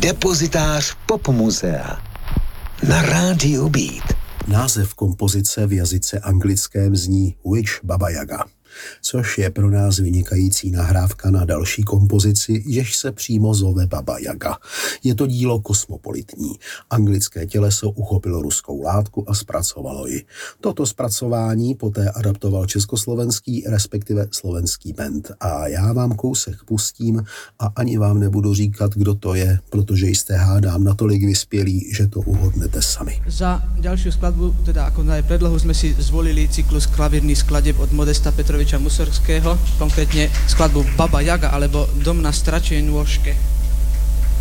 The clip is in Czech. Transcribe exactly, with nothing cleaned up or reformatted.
Depozitář pop muzea na rádiu Beat. Název kompozice v jazyce anglickém zní Witch Baba Yaga, což je pro nás vynikající nahrávka na další kompozici, jež se přímo zove Baba Yaga. Je to dílo kosmopolitní. Anglické těleso uchopilo ruskou látku a zpracovalo ji. Toto zpracování poté adaptoval československý, respektive slovenský band. A já vám kousek pustím a ani vám nebudu říkat, kdo to je, protože jste, hádám, natolik vyspělí, že to uhodnete sami. Za ďalšiu skladbu, teda ako na predlohu, sme si zvolili cyklus klavírnych skladieb od Modesta Petroviča Musorského, konkrétne skladbu Baba Yaga alebo Dom na stračej nôžke.